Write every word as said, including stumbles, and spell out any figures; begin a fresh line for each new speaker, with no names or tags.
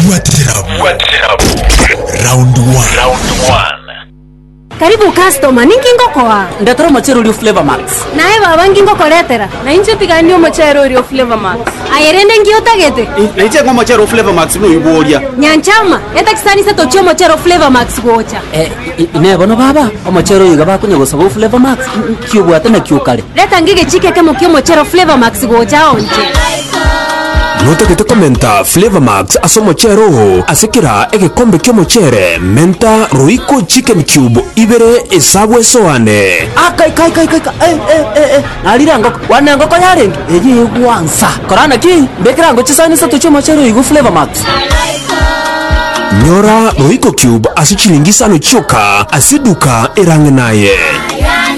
Round one. Round one.
Karibu customer, ningi ngokoa.
Ndatoro mochero rio Flavor Max.
Nae baba ngi ngokoretera.
Na inche tiganio mochero rio Flavor Max.
Ayerende ngi otagete.
Na inche ngo mochero Flavor Max no iboria.
Nyanchama, eta kisani se tocho mochero Flavor Max gocha.
Eh, ine bono baba, mochero yiga bakunye gosaba Flavor Max. Kyubwate na kyukale.
Leta ngige chike kemo kyo mochero Flavor Max gocha onje.
Nota que te comenta Flavor Max aso mochero asikira egekombe kyo mochere menta Royco chicken cube ibere esabwe soane
akai kai kai kai eh eh eh narira ngoko wana ngoko yarengi eyi gwansa korana ki bekira ngo chisani sa tucho mochero yigo Flavor Max
nyora Royco cube asichilingisano choka asiduka erangenaye.